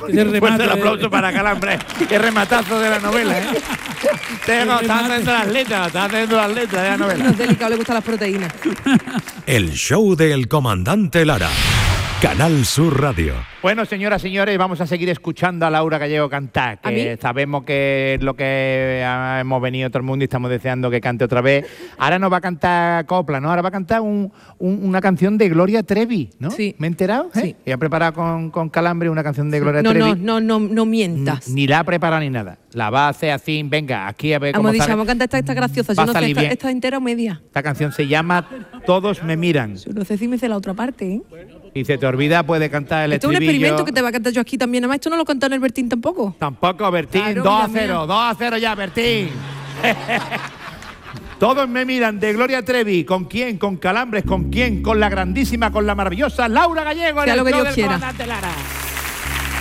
Fuerte el aplauso para Calambre. Qué rematazo de la novela, ¿eh? Estás haciendo las letras de la novela. No es delicado, le gustan las proteínas. El show del comandante Lara. Canal Sur Radio. Bueno, señoras y señores, vamos a seguir escuchando a Laura Gallego cantar, que sabemos que es lo que hemos venido todo el mundo y estamos deseando que cante otra vez. Ahora nos va a cantar copla, ¿no? Ahora va a cantar una canción de Gloria Trevi, ¿no? Sí. ¿Me he enterado? Sí. Y ha preparado con Calambre una canción de Gloria Trevi. No mientas. Ni la ha preparado ni nada. La va a hacer así, venga, aquí a ver cómo Vamos a cantar esta graciosa. Yo no sé, esta entera o media. Esta canción se llama Todos me miran. Yo no sé si me sé la otra parte, ¿eh? Y se te olvida, puede cantar el estribillo. Esto es un experimento que te va a cantar yo aquí también. Además, esto no lo cantó en el Bertín tampoco. Tampoco, Bertín. Claro, 2-0, 2-0 ya, Bertín. Todos me miran, de Gloria Trevi. ¿Con quién? ¿Con Calambres? ¿Con quién? Con la grandísima, con la maravillosa Laura Gallego. Sea lo que Dios quiera. Comandante Lara.